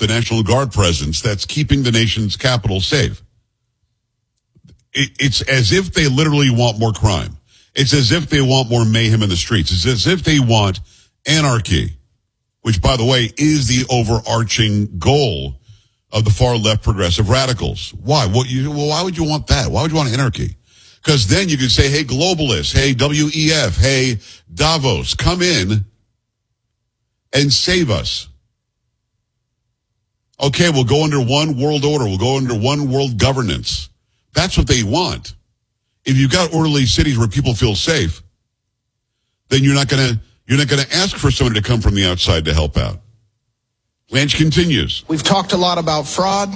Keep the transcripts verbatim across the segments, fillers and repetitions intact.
the National Guard presence that's keeping the nation's capital safe. It, it's as if they literally want more crime. It's as if they want more mayhem in the streets. It's as if they want anarchy, which, by the way, is the overarching goal of the far left progressive radicals. Why? What you, well, why would you want that? Why would you want anarchy? Because then you could say, hey, globalists, hey, W E F, hey, Davos, come in and save us. Okay, we'll go under one world order. We'll go under one world governance. That's what they want. If you've got orderly cities where people feel safe, then you're not going to you're not going to ask for somebody to come from the outside to help out. Lance continues. We've talked a lot about fraud.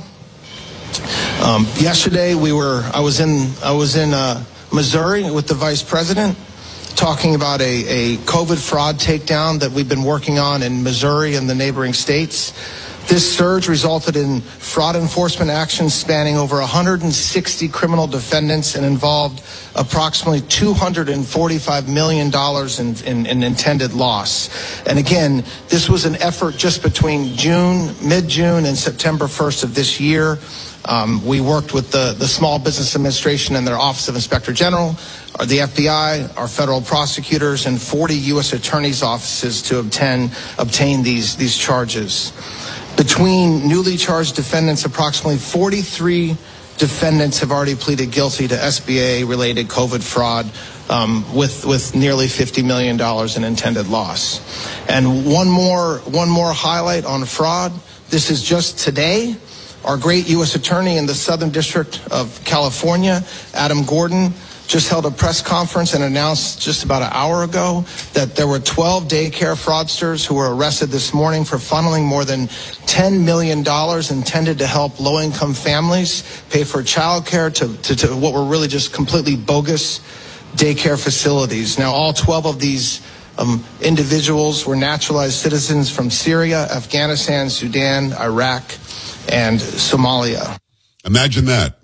Um, yesterday, we were I was in I was in uh, Missouri with the vice president, talking about a, a COVID fraud takedown that we've been working on in Missouri and the neighboring states. This surge resulted in fraud enforcement actions spanning over one hundred sixty criminal defendants and involved approximately two hundred forty-five million dollars in, in, in intended loss. And again, this was an effort just between June, mid-June and September first of this year. Um, we worked with the, the Small Business Administration and their Office of Inspector General, or the F B I, our federal prosecutors, and forty U S attorneys' offices to obtain, obtain these, these charges. Between newly charged defendants, approximately forty-three defendants have already pleaded guilty to S B A-related COVID fraud, um, with with nearly fifty million dollars in intended loss. And one more one more highlight on fraud. This is just today. Our great U S attorney in the Southern District of California, Adam Gordon, just held a press conference and announced just about an hour ago that there were twelve daycare fraudsters who were arrested this morning for funneling more than ten million dollars intended to help low-income families pay for childcare to, to, to what were really just completely bogus daycare facilities. Now, all twelve of these um, individuals were naturalized citizens from Syria, Afghanistan, Sudan, Iraq, and Somalia. Imagine that.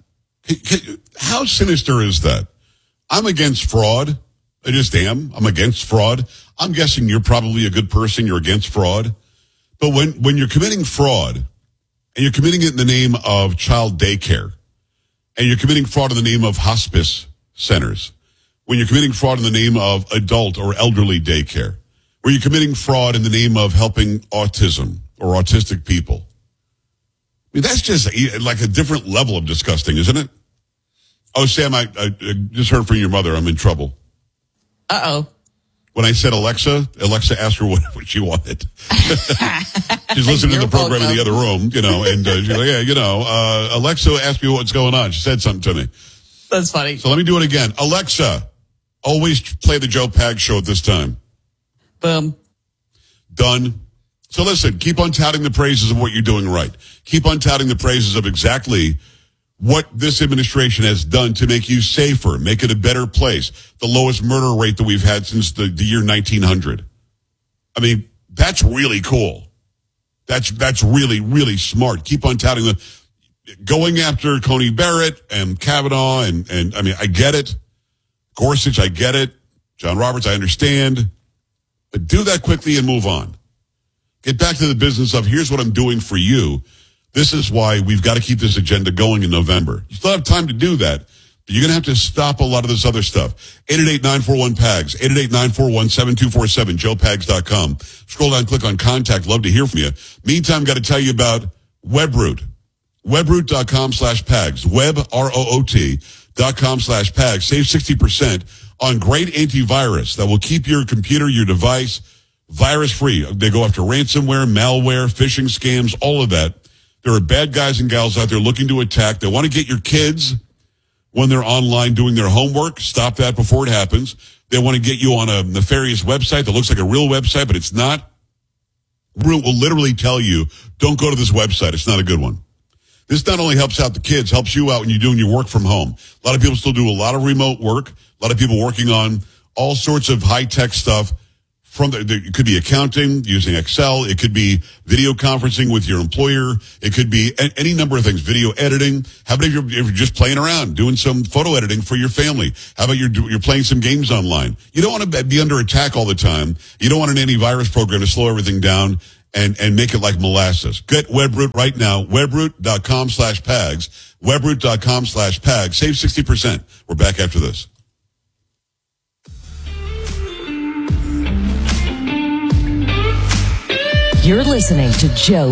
How sinister is that? I'm against fraud. I just am. I'm against fraud. I'm guessing you're probably a good person. You're against fraud. But when, when you're committing fraud, and you're committing it in the name of child daycare, and you're committing fraud in the name of hospice centers, when you're committing fraud in the name of adult or elderly daycare, where you're committing fraud in the name of helping autism or autistic people, I mean, that's just like a different level of disgusting, isn't it? Oh, Sam, I, I just heard from your mother. I'm in trouble. Uh-oh. When I said Alexa, Alexa asked her what, what she wanted. She's listening to the program welcome. in the other room, you know, and uh, she's like, yeah, you know, uh, Alexa asked me what's going on. She said something to me. That's funny. So let me do it again. Alexa, always play the Joe Pags show at this time. Boom. Done. So listen, keep on touting the praises of what you're doing right. Keep on touting the praises of exactly what this administration has done to make you safer, make it a better place, the lowest murder rate that we've had since the, the year nineteen hundred. I mean, that's really cool. That's that's really, really smart. Keep on touting the, going after Coney Barrett and Kavanaugh, and, and I mean, I get it. Gorsuch, I get it. John Roberts, I understand. But do that quickly and move on. Get back to the business of here's what I'm doing for you. This is why we've got to keep this agenda going in November. You still have time to do that, but you're going to have to stop a lot of this other stuff. eight eight eight, nine four one, P A G S, eight eight eight, nine four one, seven two four seven, joe pags dot com. Scroll down, click on contact. Love to hear from you. Meantime, got to tell you about WebRoot. webroot.com slash PAGS. Web, R O O T, dot com slash PAGS. Save sixty percent on great antivirus that will keep your computer, your device, virus-free. They go after ransomware, malware, phishing scams, all of that. There are bad guys and gals out there looking to attack. They want to get your kids when they're online doing their homework. Stop that before it happens. They want to get you on a nefarious website that looks like a real website, but it's not. Will literally tell you, don't go to this website. It's not a good one. This not only helps out the kids, helps you out when you're doing your work from home. A lot of people still do a lot of remote work. A lot of people working on all sorts of high-tech stuff. From the, it could be accounting using Excel. It could be video conferencing with your employer. It could be a, any number of things. Video editing. How about if you're, if you're just playing around, doing some photo editing for your family? How about you're you're playing some games online? You don't want to be under attack all the time. You don't want an antivirus program to slow everything down and, and make it like molasses. Get Webroot right now, webroot.com slash PAGS, webroot.com slash PAGS. Save sixty percent. We're back after this. You're listening to Joe